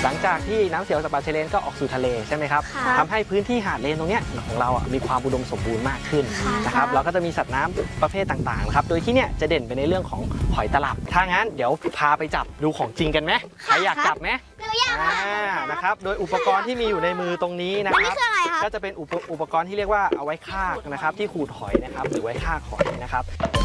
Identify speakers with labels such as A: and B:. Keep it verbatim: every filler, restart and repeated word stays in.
A: หลังจากที่น้ำเสียวสัตว์ป่าชายเลนก็ออกสู่ทะเลใช่ไหมครับทำให้พื้นที่หาดเลนตรงนี้ของเราอ่ะมีความอุดมสมบูรณ์มากขึ้นนะครับเราก็จะมีสัตว์น้ำประเภทต่างๆนะครับโดยที่เนี่ยจะเด่นไปในเรื่องของหอยตลับถ้างั้นเดี๋ยวพาไปจับดูของจริงกันไหมใครอยากจับไหมนะครับโดยอุปกรณ์ที่มีอยู่ในมือตรงนี้นะครับก็จะเป็นอุปกรณ์ที่เรียกว่าเอาไว้ฆ่านะครับที่ขูดหอยนะครับหรือไว้ฆ่าหอยนะครับ